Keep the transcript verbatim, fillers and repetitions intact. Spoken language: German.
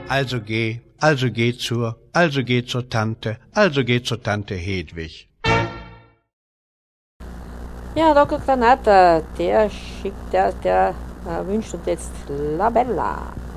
Also geh, also geh zur, also geh zur Tante, also geh zur Tante Hedwig. Ja, Doktor Granata, der schickt, der, der äh, wünscht uns jetzt La Bella.